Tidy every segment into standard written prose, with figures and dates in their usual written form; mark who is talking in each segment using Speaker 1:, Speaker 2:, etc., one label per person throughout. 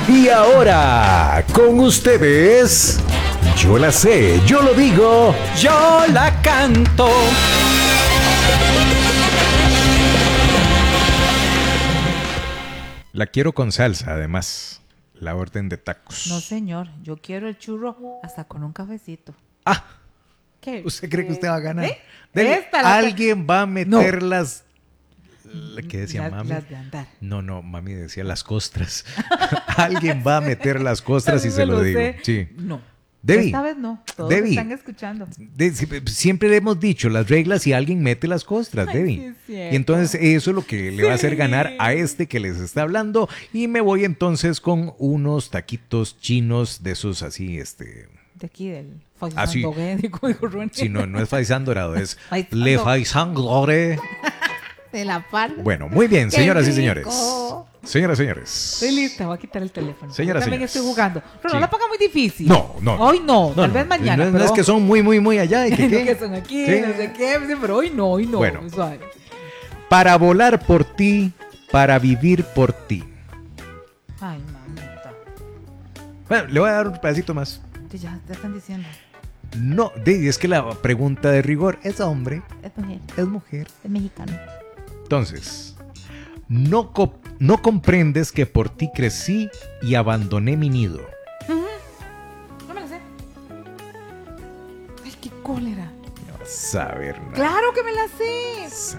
Speaker 1: Y ahora, con ustedes, yo la sé, yo lo digo,
Speaker 2: yo la canto.
Speaker 1: La quiero con salsa, además. La orden de tacos.
Speaker 3: No, señor, yo quiero el churro hasta con un cafecito.
Speaker 1: Ah,
Speaker 3: ¿qué?
Speaker 1: ¿usted cree que usted va a ganar?
Speaker 3: ¿Eh?
Speaker 1: Dele, alguien va a meter las... ¿Qué decía mami?
Speaker 3: Las de andar.
Speaker 1: No, mami decía las costras. Alguien va a meter las costras y se lo digo. Sí.
Speaker 3: No.
Speaker 1: Debbie.
Speaker 3: Esta vez no. Todos
Speaker 1: Debbie.
Speaker 3: están escuchando.
Speaker 1: Siempre le hemos dicho las reglas y alguien mete las costras, Debbie.
Speaker 3: Sí, es cierto.
Speaker 1: Y entonces eso es lo que le va a hacer ganar a este que les está hablando. Y me voy entonces con unos taquitos chinos de esos así,
Speaker 3: De aquí del
Speaker 1: Ah, sí.
Speaker 3: Faisán
Speaker 1: Sí, no es faisán dorado, es
Speaker 3: Faisán
Speaker 1: le
Speaker 3: dorado.
Speaker 1: faisán doré.
Speaker 3: De la par.
Speaker 1: Bueno, muy bien,
Speaker 3: ¡Qué
Speaker 1: señoras y
Speaker 3: rico!
Speaker 1: señores. Señoras y señores.
Speaker 3: Estoy lista, voy a quitar el teléfono.
Speaker 1: Señoras y
Speaker 3: Yo también
Speaker 1: señores.
Speaker 3: estoy jugando. Pero
Speaker 1: Sí.
Speaker 3: no la ponga muy difícil.
Speaker 1: No.
Speaker 3: Hoy no, tal vez mañana.
Speaker 1: No es que son muy allá. ¿Y que,
Speaker 3: No,
Speaker 1: qué?
Speaker 3: que son aquí,
Speaker 1: Sí.
Speaker 3: no sé qué. Pero hoy no.
Speaker 1: Bueno.
Speaker 3: Suave.
Speaker 1: Para volar por ti, para vivir por ti.
Speaker 3: Ay, mamita.
Speaker 1: Bueno, le voy a dar un pedacito más.
Speaker 3: Sí, ya están diciendo.
Speaker 1: No, es que la pregunta de rigor es hombre,
Speaker 3: Es mujer,
Speaker 1: es mujer.
Speaker 3: es mexicano.
Speaker 1: Entonces, no comprendes que por ti crecí y abandoné mi nido.
Speaker 3: No me la sé. Ay, qué cólera.
Speaker 1: No vas a ver, no.
Speaker 3: Claro que me la sé.
Speaker 1: Vas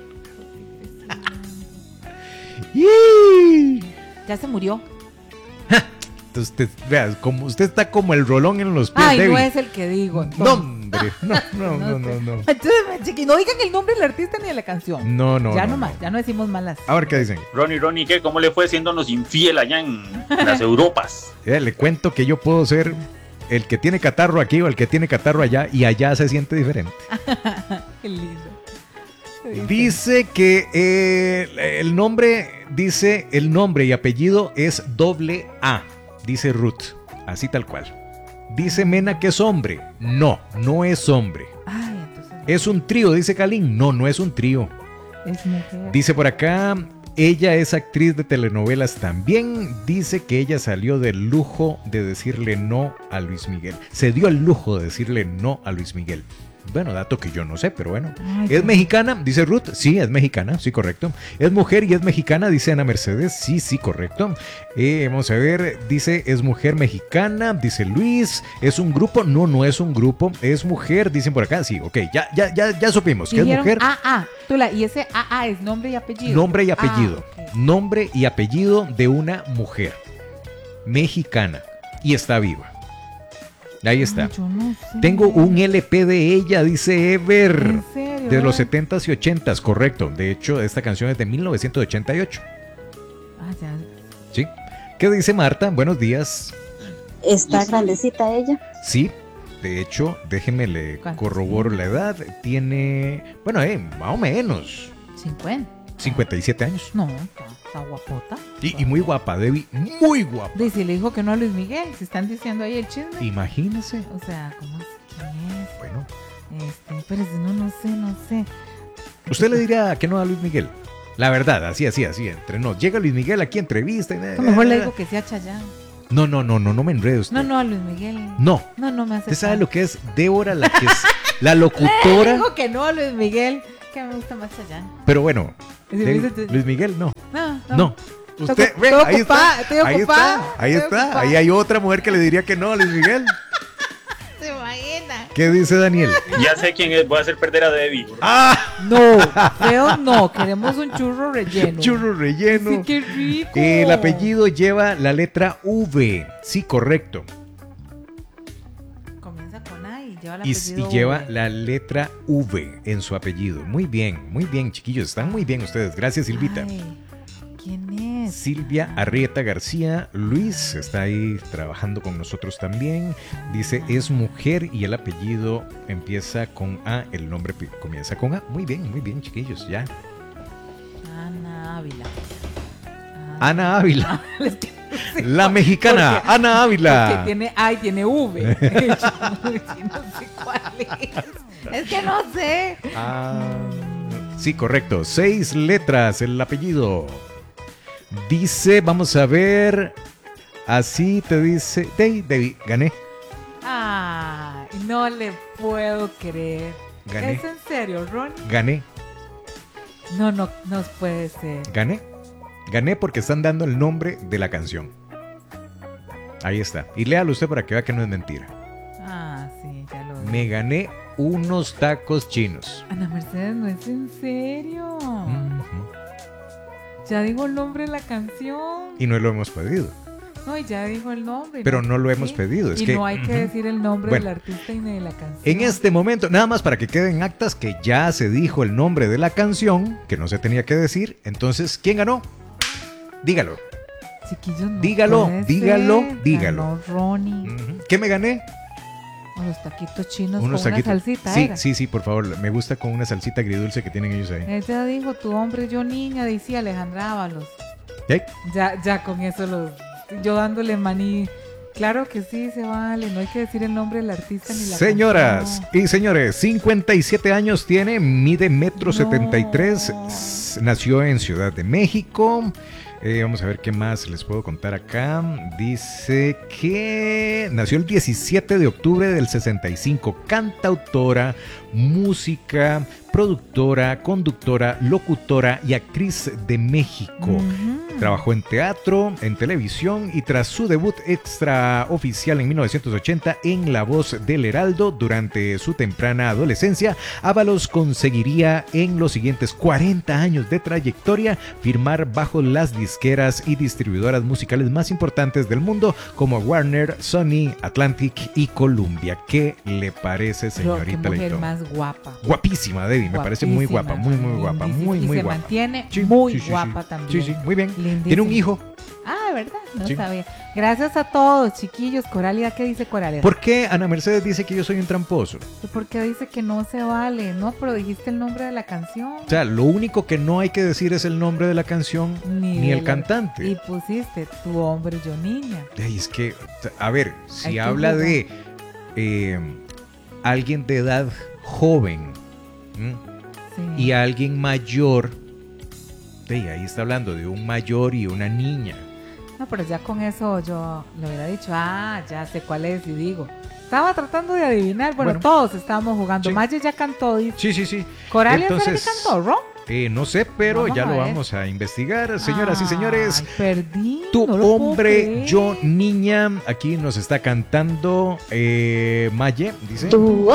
Speaker 1: a ver. ¡Yee!
Speaker 3: Ya se murió.
Speaker 1: Entonces, veas, como usted está como el rolón en los pies,
Speaker 3: Ay,
Speaker 1: Debbie.
Speaker 3: no es el que digo.
Speaker 1: No,
Speaker 3: entonces.
Speaker 1: hombre. No.
Speaker 3: Entonces, chiqui, no digan el nombre del artista ni de la canción.
Speaker 1: No.
Speaker 3: Ya no más, ya no decimos malas.
Speaker 1: A ver qué dicen.
Speaker 4: Ronnie, ¿qué? ¿Cómo le fue siéndonos infiel allá en las Europas?
Speaker 1: Le cuento que yo puedo ser el que tiene catarro aquí o el que tiene catarro allá y allá se siente diferente.
Speaker 3: Qué lindo.
Speaker 1: Dice que el nombre y apellido es doble A, dice Ruth, así tal cual. Dice Mena que es hombre. No es hombre.
Speaker 3: Ay, entonces.
Speaker 1: Es un trío, dice Kalin. No es un trío.
Speaker 3: Es mujer.
Speaker 1: Dice por acá, ella es actriz de telenovelas también. Dice que ella salió del lujo de decirle no a Luis Miguel. Se dio el lujo de decirle no a Luis Miguel. Bueno, dato que yo no sé, pero bueno.
Speaker 3: Ay,
Speaker 1: ¿Es mexicana? Dice Ruth. Sí, es mexicana. Sí, correcto. ¿Es mujer y es mexicana? Dice Ana Mercedes. Sí, correcto. Vamos a ver. Dice, es mujer mexicana. Dice Luis. ¿Es un grupo? No es un grupo. Es mujer. Dicen por acá. Sí, ok. Ya supimos que es mujer.
Speaker 3: Tula, y ese AA es nombre y apellido.
Speaker 1: Nombre y apellido.
Speaker 3: Ok.
Speaker 1: Nombre y apellido de una mujer mexicana. Y está viva. Ahí está.
Speaker 3: Ay, yo no sé.
Speaker 1: Tengo un LP de ella, dice Ever.
Speaker 3: ¿En serio?
Speaker 1: De los 70s y 80s, correcto. De hecho, esta canción es de 1988.
Speaker 3: Ah, ya.
Speaker 1: ¿Sí? ¿Qué dice Marta? Buenos días.
Speaker 5: ¿Está grandecita ella?
Speaker 1: Sí, de hecho, déjeme le
Speaker 3: ¿Cuántos
Speaker 1: corroboro la edad. Tiene, bueno, más o menos
Speaker 3: 50.
Speaker 1: 57 años.
Speaker 3: No, está guapota.
Speaker 1: Y muy guapa, Debbie, muy guapa.
Speaker 3: Dice, le dijo que no a Luis Miguel. Se están diciendo ahí el chisme.
Speaker 1: Imagínese.
Speaker 3: O sea, ¿cómo es? ¿Quién es?
Speaker 1: Bueno,
Speaker 3: Pero no sé.
Speaker 1: ¿usted le diría que no a Luis Miguel? La verdad, así, entre nos. Llega Luis Miguel aquí, entrevista.
Speaker 3: A lo mejor le digo que sea Chayanne.
Speaker 1: No me enrede usted.
Speaker 3: No, a Luis Miguel.
Speaker 1: No.
Speaker 3: No me hace.
Speaker 1: ¿Usted sabe
Speaker 3: caso.
Speaker 1: lo que es Débora, la que es la
Speaker 3: Le
Speaker 1: locutora?
Speaker 3: digo que no a Luis Miguel, que me gusta más Chayanne.
Speaker 1: Pero bueno,
Speaker 3: Y si me dice-
Speaker 1: Luis Miguel, no.
Speaker 3: No.
Speaker 1: Usted,
Speaker 3: Estoy
Speaker 1: ve, ahí
Speaker 3: ocupada,
Speaker 1: está,
Speaker 3: estoy ocupada,
Speaker 1: ahí
Speaker 3: estoy
Speaker 1: está.
Speaker 3: ocupada.
Speaker 1: Ahí hay otra mujer que le diría que no a Luis Miguel.
Speaker 3: Se imagina.
Speaker 1: ¿Qué dice Daniel?
Speaker 4: Ya sé quién es, voy a hacer perder a Debbie.
Speaker 1: ¡Ah!
Speaker 3: No, feo no. Queremos un churro relleno.
Speaker 1: Churro relleno.
Speaker 3: Sí, qué rico.
Speaker 1: El apellido lleva la letra V. Sí, correcto.
Speaker 3: Comienza con A y lleva el
Speaker 1: Y
Speaker 3: apellido
Speaker 1: lleva
Speaker 3: V.
Speaker 1: la letra V en su apellido. Muy bien, chiquillos. Están muy bien ustedes. Gracias, Silvita.
Speaker 3: Ay, ¿quién es?
Speaker 1: Silvia Arrieta García. Luis está ahí trabajando con nosotros también. Dice, es mujer y el apellido empieza con A. El nombre comienza con A. Muy bien, chiquillos. Ya.
Speaker 3: Ana Ávila.
Speaker 1: Ana Ávila.
Speaker 3: Es que no sé
Speaker 1: La
Speaker 3: cuál-
Speaker 1: mexicana.
Speaker 3: porque-
Speaker 1: Ana Ávila.
Speaker 3: Porque tiene A y tiene V. Yo no sé cuál es. Es que no sé.
Speaker 1: Sí, correcto. 6 letras el apellido. Dice, vamos a ver. Así te dice David, gané.
Speaker 3: Ay, no le puedo creer.
Speaker 1: Gané.
Speaker 3: ¿Es en serio, Ronnie?
Speaker 1: Gané.
Speaker 3: No puede ser.
Speaker 1: Gané porque están dando el nombre de la canción. Ahí está. Y léalo usted para que vea que no es mentira.
Speaker 3: Ah, sí, ya lo vi.
Speaker 1: Me gané unos tacos chinos.
Speaker 3: Ana Mercedes, no es en serio.
Speaker 1: Ujú.
Speaker 3: Ya dijo el nombre de la canción.
Speaker 1: Y no lo hemos pedido.
Speaker 3: No, y ya dijo el nombre.
Speaker 1: Pero no lo hemos pedido. Es
Speaker 3: y
Speaker 1: que,
Speaker 3: no hay que decir el nombre
Speaker 1: Bueno,
Speaker 3: del artista y ni de la canción.
Speaker 1: en este momento, nada más para que queden actas que ya se dijo el nombre de la canción, que no se tenía que decir. Entonces, ¿quién ganó? Dígalo.
Speaker 3: Chiquillos, no
Speaker 1: Dígalo,
Speaker 3: puede
Speaker 1: dígalo,
Speaker 3: ser.
Speaker 1: dígalo.
Speaker 3: Ganó Ronnie.
Speaker 1: Ujú. ¿Qué me gané?
Speaker 3: Unos taquitos chinos
Speaker 1: Unos
Speaker 3: con
Speaker 1: taquitos.
Speaker 3: una salsita,
Speaker 1: Sí,
Speaker 3: era.
Speaker 1: sí, por favor. Me gusta con una salsita agridulce que tienen ellos ahí.
Speaker 3: Ella dijo, tu hombre, yo niña, decía Alejandra Ábalos.
Speaker 1: ¿Sí?
Speaker 3: Ya con eso yo dándole maní. Claro que sí, se vale. No hay que decir el nombre del artista ni la
Speaker 1: Señoras
Speaker 3: canción.
Speaker 1: y señores, 57 años tiene, mide metro
Speaker 3: No.
Speaker 1: 73, nació en Ciudad de México. Vamos a ver qué más les puedo contar acá. Dice que nació el 17 de octubre del 65, cantautora, música, productora, conductora, locutora y actriz de México.
Speaker 3: Ujú.
Speaker 1: Trabajó en teatro, en televisión y tras su debut extraoficial en 1980 en La Voz del Heraldo durante su temprana adolescencia, Ábalos conseguiría en los siguientes 40 años de trayectoria firmar bajo las disqueras y distribuidoras musicales más importantes del mundo como Warner, Sony, Atlantic y Columbia. ¿Qué le parece, señorita
Speaker 3: Qué mujer
Speaker 1: Leitón?
Speaker 3: más guapa.
Speaker 1: Guapísima, Debbie, me parece muy guapa, muy guapa, muy
Speaker 3: y se
Speaker 1: guapa.
Speaker 3: mantiene
Speaker 1: Sí,
Speaker 3: muy
Speaker 1: sí, sí,
Speaker 3: guapa
Speaker 1: sí.
Speaker 3: también.
Speaker 1: Sí, muy bien.
Speaker 3: Lindísima.
Speaker 1: Tiene un hijo.
Speaker 3: Ah, ¿verdad? No
Speaker 1: Sí.
Speaker 3: sabía. Gracias a todos, chiquillos. Coralia, ¿qué dice Coralia?
Speaker 1: ¿Por qué Ana Mercedes dice que yo soy un tramposo?
Speaker 3: Porque dice que no se vale. No, pero dijiste el nombre de la canción.
Speaker 1: O sea, lo único que no hay que decir es el nombre de la canción ni
Speaker 3: de
Speaker 1: el
Speaker 3: la-
Speaker 1: cantante.
Speaker 3: Y pusiste tu hombre, yo niña.
Speaker 1: Ay, es que, a ver,
Speaker 3: Hay
Speaker 1: si
Speaker 3: que
Speaker 1: habla
Speaker 3: jugar.
Speaker 1: de alguien de edad joven, ¿m?
Speaker 3: Sí.
Speaker 1: y alguien mayor, ahí está hablando de un mayor y una niña.
Speaker 3: No, pero ya con eso yo le hubiera dicho, ya sé cuál es y digo. Estaba tratando de adivinar. Bueno, todos estábamos jugando.
Speaker 1: Sí.
Speaker 3: Maye ya cantó, dice.
Speaker 1: Sí.
Speaker 3: Coralia, ¿será que
Speaker 1: Entonces,
Speaker 3: cantó, Ron?
Speaker 1: No sé, pero
Speaker 3: Vamos
Speaker 1: ya
Speaker 3: a
Speaker 1: lo
Speaker 3: ver.
Speaker 1: vamos a investigar. Señoras y señores,
Speaker 3: Ay, perdí.
Speaker 1: tu
Speaker 3: no lo puedo
Speaker 1: hombre,
Speaker 3: creer.
Speaker 1: yo niña, aquí nos está cantando Maye, dice.
Speaker 5: Tu